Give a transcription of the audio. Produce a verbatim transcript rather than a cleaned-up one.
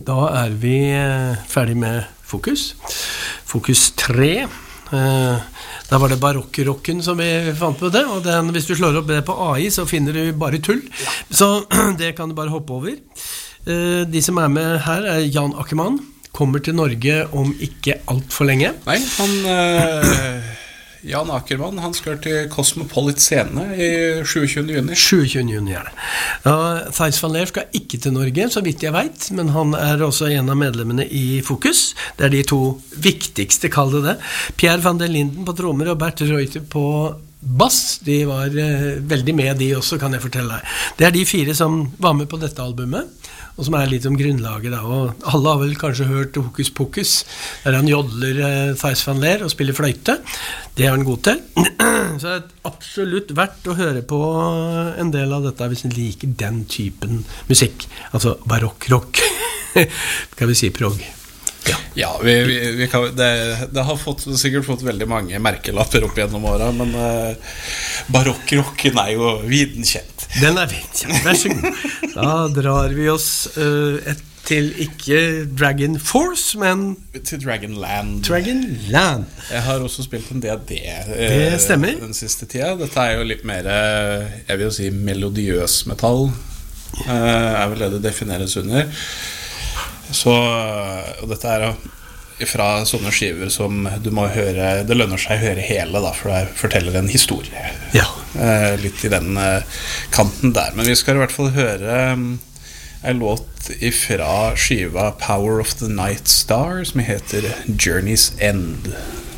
Da er vi ferdig med Fokus. Fokus tre. Da var det barokkrocken som vi fant på det, og den, hvis du slår opp det på A I, så finner du bare tull. Så det kan du bare hoppe over. De som er med her er Jan Ackermann. Kommer til Norge om ikke alt for lenge. Nei, han... Øh... Jan Ackermann, han skal til Cosmopolit Scene i tjuesyvende juni. tjuesyvende juni er det. Ja, Thijs van Leer skal ikke til Norge, så vidt jeg vet, men han er også en av medlemmene i Fokus. Det er de to viktigste, kall det det. Pierre van der Linden på trommer og Bert Reuter på bass. De var eh, veldig med de også, kan jeg fortelle deg. Det er de fire som var med på dette albumet, og som er litt om grunnlaget da, og alle har vel kanskje hørt Hokus Pokus, der han jodler eh, Thijs van Leer og spiller fløyte. Det er han god til. Så det er absolutt verdt å høre på en del av dette hvis en liker den typen musikk, altså barokkrock, kan vi si prog. Ja, ja vi, vi, vi kan, det, det har fått, sikkert fått veldig mange merkelapper opp gjennom året, men uh, barokkrocken er jo videnkjent. Den er videnkjent, vær så god. Da drar vi oss uh, et, til ikke Dragon Force, men til Dragonland. Dragonland. Jeg har også spilt en D og D uh, Det stemmer. Den siste tida. Dette er jo litt mer, jeg vil si, melodiøs metall, uh, er vel det det defineres under. Så, og dette er fra sånne skiver som du må høre, det lønner seg å høre hele da, for det forteller en historie. Ja. Eh, litt i den eh, kanten der. Men vi skal i hvert fall høre um, en låt ifra skiva Power of the Night Star, som heter Journey's End.